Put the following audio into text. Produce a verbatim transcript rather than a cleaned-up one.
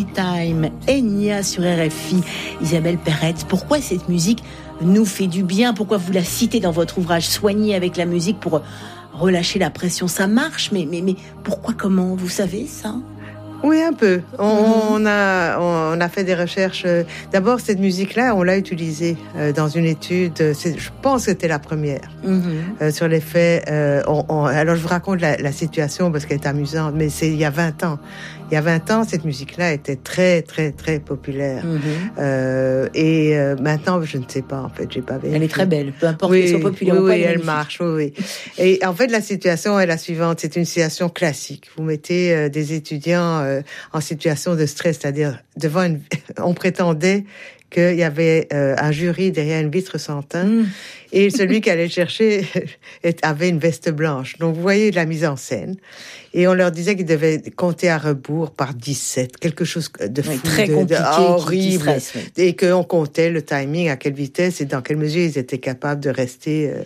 Anytime, Enya sur R F I. Isabelle Peretz, pourquoi cette musique nous fait du bien? Pourquoi vous la citez dans votre ouvrage Soigner avec la musique pour relâcher la pression? Ça marche, mais, mais, mais pourquoi, comment? Vous savez ça? Oui, un peu. On, mmh. on, a, on a fait des recherches. D'abord, cette musique-là, on l'a utilisée dans une étude. C'est, je pense que c'était la première. Mmh. Euh, sur l'effet... Euh, on, on, alors, je vous raconte la, la situation parce qu'elle est amusante, mais c'est il y a vingt ans. Il y a vingt ans, cette musique-là était très, très, très populaire. Mmh. Euh, et euh, maintenant, je ne sais pas, en fait, j'ai pas vérifié. Elle est très belle, peu importe oui, qu'elle soit populaire oui, ou pas. Oui, elle marche, oui, oui. Et en fait, la situation est la suivante. C'est une situation classique. Vous mettez euh, des étudiants euh, en situation de stress, c'est-à-dire devant une... on prétendait qu'il y avait euh, un jury derrière une vitre sans teint, mmh. et celui qui allait chercher avait une veste blanche. Donc, vous voyez la mise en scène. Et on leur disait qu'ils devaient compter à rebours par dix-sept, quelque chose de fou, oui, très de, compliqué, de horrible, qui stresse, oui. Et qu'on comptait le timing, à quelle vitesse et dans quelle mesure ils étaient capables de rester... Euh,